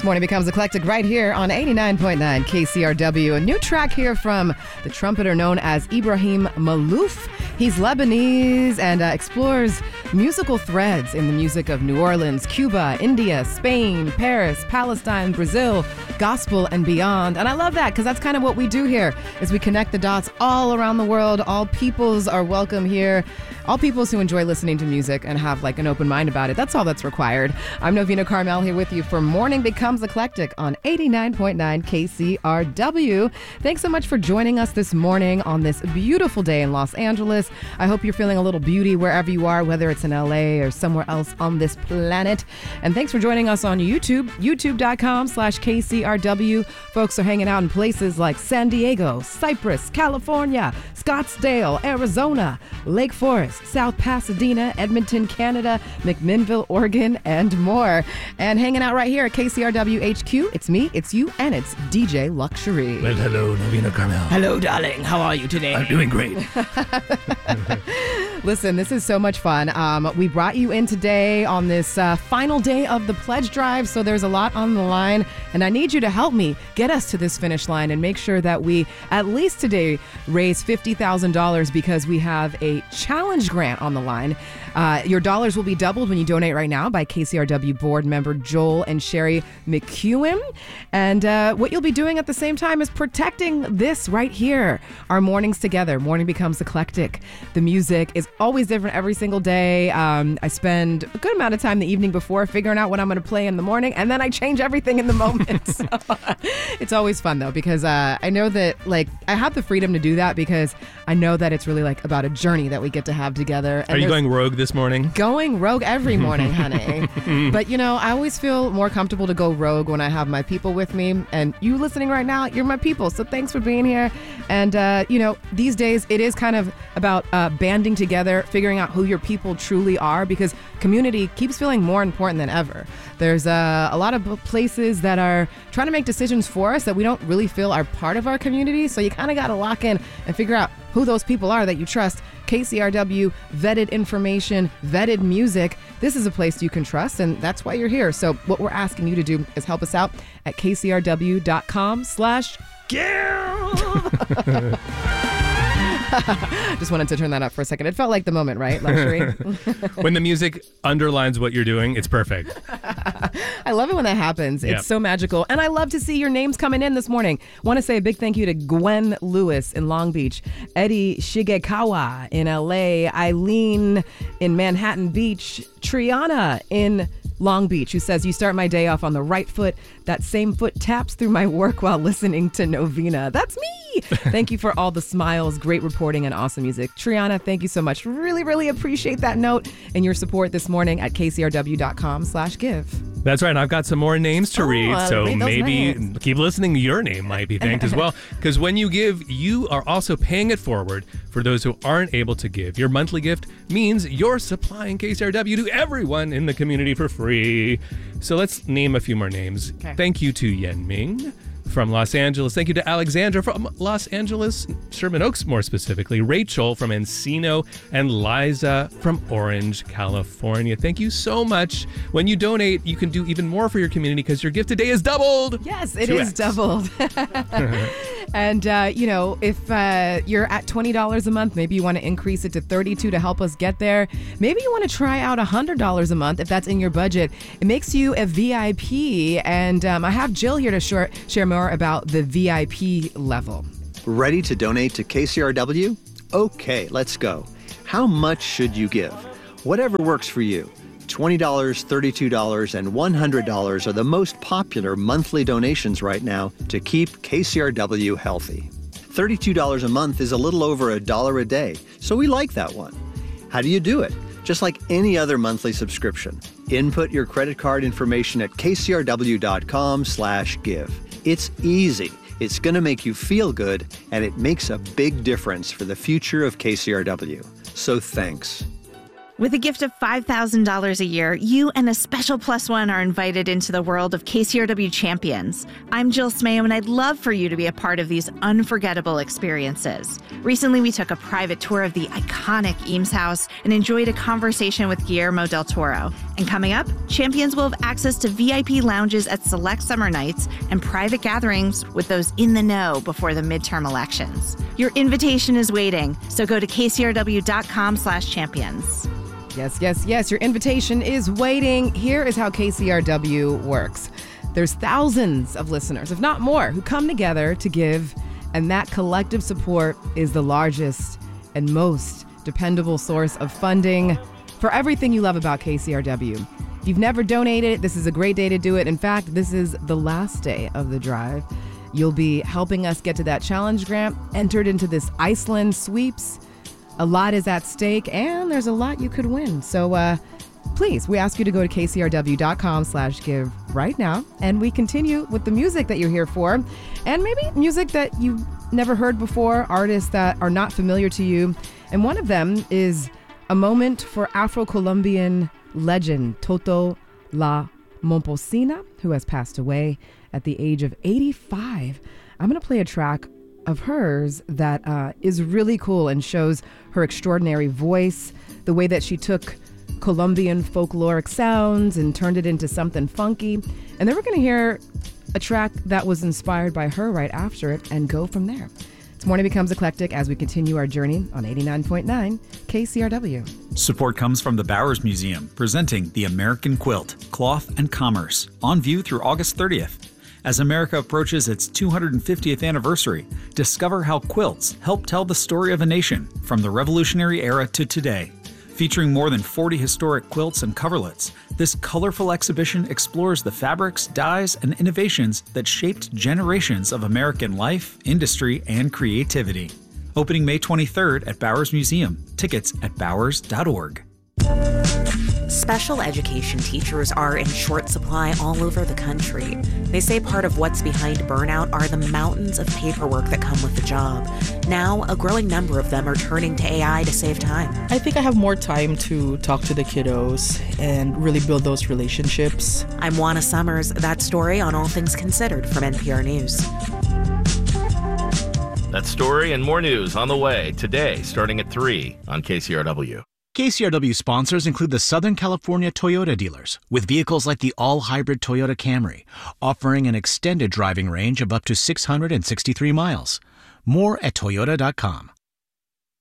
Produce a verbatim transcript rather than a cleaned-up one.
Morning Becomes Eclectic right here on eighty-nine point nine K C R W. A new track here from the trumpeter known as Ibrahim Malouf. He's Lebanese and uh, explores musical threads in the music of New Orleans, Cuba, India, Spain, Paris, Palestine, Brazil, gospel, and beyond. And I love that because that's kind of what we do here is we connect the dots all around the world. All peoples are welcome here. All peoples who enjoy listening to music and have like an open mind about it. That's all that's required. I'm Novena Carmel here with you for Morning Becomes Eclectic on eighty-nine point nine K C R W. Thanks so much for joining us this morning on this beautiful day in Los Angeles. I hope you're feeling a little beauty wherever you are, whether it's in L A or somewhere else on this planet. And thanks for joining us on YouTube, youtube.com slash KCRW. Folks are hanging out in places like San Diego, Cypress, California, Scottsdale, Arizona, Lake Forest, South Pasadena, Edmonton, Canada, McMinnville, Oregon, and more. And hanging out right here at K C R W H Q, it's me, it's you, and it's D J Luxury. Well, hello, Novena Carmel. Hello, darling. How are you today? I'm doing great. Listen, this is so much fun. Um, we brought you in today on this uh, final day of the pledge drive, so there's a lot on the line, and I need you to help me get us to this finish line and make sure that we, at least today, raise fifty thousand dollars because we have a challenge grant on the line. Uh, your dollars will be doubled when you donate right now by K C R W board member Joel and Sherry McEwen. And uh, what you'll be doing at the same time is protecting this right here. Our mornings together. Morning Becomes Eclectic. The music is always different every single day. Um, I spend a good amount of time the evening before figuring out what I'm going to play in the morning, and then I change everything in the moment. So, it's always fun though, because uh, I know that like I have the freedom to do that because I know that it's really like about a journey that we get to have together. And Are you going rogue this morning? Going rogue every morning, honey. But you know, I always feel more comfortable to go rogue when I have my people with me. And you listening right now, you're my people. So thanks for being here. And uh, you know, these days it is kind of about uh, banding together, figuring out who your people truly are, because community keeps feeling more important than ever. There's uh, a lot of places that are trying to make decisions for us that we don't really feel are part of our community. So you kind of got to lock in and figure out who those people are that you trust. K C R W, vetted information, vetted music. This is a place you can trust, and that's why you're here. So what we're asking you to do is help us out at kcrw.com slash give. Just wanted to turn that up for a second. It felt like the moment, right, Luxury? When the music underlines what you're doing, it's perfect. I love it when that happens. Yep. It's so magical. And I love to see your names coming in this morning. Want to say a big thank you to Gwen Lewis in Long Beach, Eddie Shigekawa in L A, Eileen in Manhattan Beach, Triana in Long Beach, who says, you start my day off on the right foot. That same foot taps through my work while listening to Novena. That's me. Thank you for all the smiles, great reporting, and awesome music. Triana, thank you so much. Really, really appreciate that note and your support this morning at kcrw.com slash give. That's right. I've got some more names to oh, read, I'll so read maybe names. Keep listening. Your name might be thanked as well, because when you give, you are also paying it forward for those who aren't able to give. Your monthly gift means you're supplying K C R W to everyone in the community for free. So let's name a few more names. Okay. Thank you to Yen Ming from Los Angeles. Thank you to Alexandra from Los Angeles, Sherman Oaks more specifically, Rachel from Encino, and Liza from Orange, California. Thank you so much. When you donate, you can do even more for your community because your gift today is doubled. Yes, it two is X. doubled. And, uh, you know, if uh, you're at twenty dollars a month, maybe you want to increase it to thirty-two dollars to help us get there. Maybe you want to try out one hundred dollars a month if that's in your budget. It makes you a V I P. And um, I have Jill here to share, share more about the V I P level. Ready to donate to K C R W? Okay, let's go. How much should you give? Whatever works for you. twenty dollars, thirty-two dollars, and one hundred dollars are the most popular monthly donations right now to keep K C R W healthy. thirty-two dollars a month is a little over a dollar a day, so we like that one. How do you do it? Just like any other monthly subscription. Input your credit card information at kcrw.com slash give. It's easy. It's going to make you feel good, and it makes a big difference for the future of K C R W. So thanks. With a gift of five thousand dollars a year, you and a special plus one are invited into the world of K C R W Champions. I'm Jill Smayo, and I'd love for you to be a part of these unforgettable experiences. Recently, we took a private tour of the iconic Eames House and enjoyed a conversation with Guillermo del Toro. And coming up, Champions will have access to V I P lounges at select summer nights and private gatherings with those in the know before the midterm elections. Your invitation is waiting, so go to k c r w dot com slash champions. Yes, yes, yes. Your invitation is waiting. Here is how K C R W works. There's thousands of listeners, if not more, who come together to give, and that collective support is the largest and most dependable source of funding for everything you love about K C R W. If you've never donated, this is a great day to do it. In fact, this is the last day of the drive. You'll be helping us get to that challenge grant, entered into this Iceland sweeps. A lot is at stake, and there's a lot you could win. So uh, please, we ask you to go to k c r w dot com slash give right now, and we continue with the music that you're here for, and maybe music that you've never heard before, artists that are not familiar to you. And one of them is a moment for Afro-Colombian legend Toto La Momposina, who has passed away at the age of eighty-five. I'm going to play a track of hers that uh, is really cool and shows her extraordinary voice, the way that she took Colombian folkloric sounds and turned it into something funky. And then we're going to hear a track that was inspired by her right after it and go from there. It's Morning Becomes Eclectic as we continue our journey on eighty-nine point nine K C R W. Support comes from the Bowers Museum, presenting The American Quilt, Cloth and Commerce, on view through August thirtieth. As America approaches its two hundred fiftieth anniversary, discover how quilts help tell the story of a nation from the Revolutionary era to today. Featuring more than forty historic quilts and coverlets, this colorful exhibition explores the fabrics, dyes, and innovations that shaped generations of American life, industry, and creativity. Opening May twenty-third at Bowers Museum. Tickets at bowers dot org. Special education teachers are in short supply all over the country. They say part of what's behind burnout are the mountains of paperwork that come with the job. Now, a growing number of them are turning to A I to save time. I think I have more time to talk to the kiddos and really build those relationships. I'm Juana Summers. That story on All Things Considered from N P R News. That story and more news on the way today, starting at three on K C R W. K C R W sponsors include the Southern California Toyota dealers, with vehicles like the all-hybrid Toyota Camry, offering an extended driving range of up to six hundred sixty-three miles. More at toyota dot com.